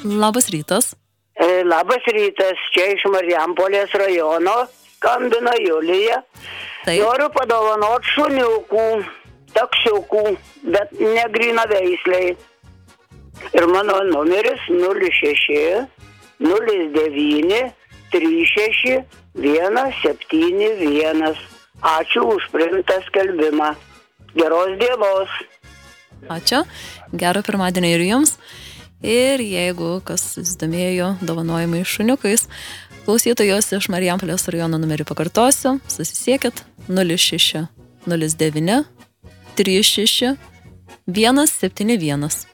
Labas rytas. Labas rytas, čia iš Marijampolės rajono, skambina Julija. Taip. Noriu padovanoti šuniukų, taksiukų, bet ne gryna veisliai. Ir mano numeris 06 09 36 171. Ačiū už priimtą skelbimą. Geros dienos. Ačiū. Gero pirmadienio ir jums. Ir jeigu kas susidomėjo dovanojimai šuniukais, klausytojos iš Marijampolės rajono numerį pakartosiu. Susisiekit 06 09 36 171.